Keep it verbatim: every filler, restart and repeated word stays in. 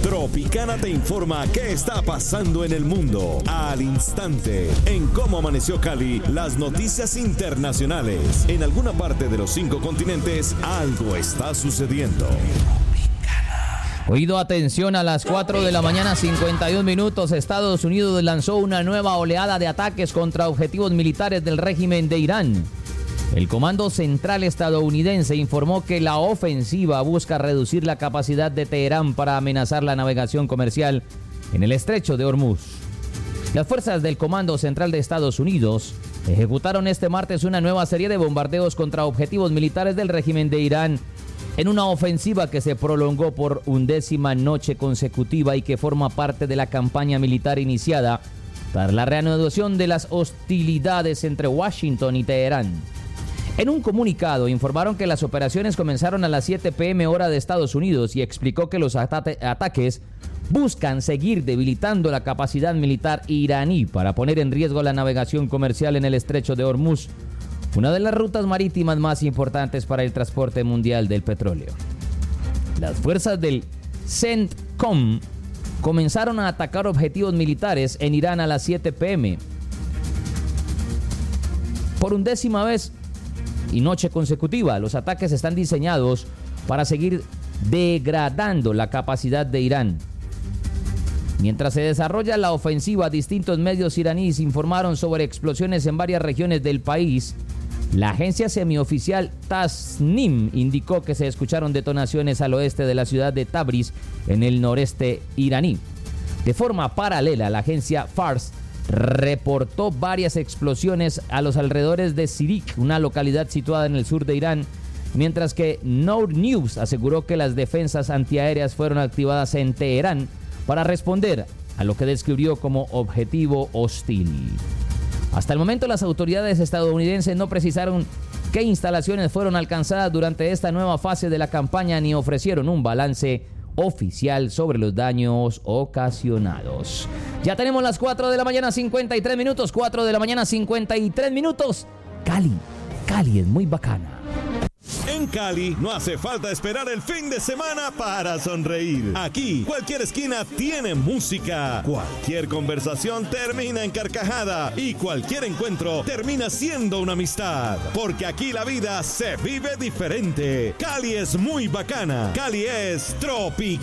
Tropicana te informa qué está pasando en el mundo al instante. En Cómo Amaneció Cali, las noticias internacionales. En alguna parte de los cinco continentes, algo está sucediendo. Oído, atención, a las cuatro de la mañana, cincuenta y un minutos, Estados Unidos lanzó una nueva oleada de ataques contra objetivos militares del régimen de Irán. El Comando Central estadounidense informó que la ofensiva busca reducir la capacidad de Teherán para amenazar la navegación comercial en el estrecho de Hormuz. Las fuerzas del Comando Central de Estados Unidos ejecutaron este martes una nueva serie de bombardeos contra objetivos militares del régimen de Irán en una ofensiva que se prolongó por undécima noche consecutiva y que forma parte de la campaña militar iniciada tras la reanudación de las hostilidades entre Washington y Teherán. En un comunicado informaron que las operaciones comenzaron a las siete pe eme hora de Estados Unidos y explicó que los ata- ataques buscan seguir debilitando la capacidad militar iraní para poner en riesgo la navegación comercial en el estrecho de Hormuz, una de las rutas marítimas más importantes para el transporte mundial del petróleo. Las fuerzas del CENTCOM comenzaron a atacar objetivos militares en Irán a las siete pe eme. Por undécima vez y noche consecutiva, los ataques están diseñados para seguir degradando la capacidad de Irán. Mientras se desarrolla la ofensiva, distintos medios iraníes informaron sobre explosiones en varias regiones del país. La agencia semioficial Tasnim indicó que se escucharon detonaciones al oeste de la ciudad de Tabriz, en el noreste iraní. De forma paralela, la agencia Fars reportó varias explosiones a los alrededores de Sirik, una localidad situada en el sur de Irán, mientras que Nour News aseguró que las defensas antiaéreas fueron activadas en Teherán para responder a lo que describió como objetivo hostil. Hasta el momento, las autoridades estadounidenses no precisaron qué instalaciones fueron alcanzadas durante esta nueva fase de la campaña ni ofrecieron un balance oficial sobre los daños ocasionados. Ya tenemos las cuatro de la mañana, cincuenta y tres minutos, cuatro de la mañana, cincuenta y tres minutos. Cali, Cali es muy bacana. En Cali no hace falta esperar el fin de semana para sonreír. Aquí, cualquier esquina tiene música. Cualquier conversación termina en carcajada. Y cualquier encuentro termina siendo una amistad. Porque aquí la vida se vive diferente. Cali es muy bacana. Cali es tropical.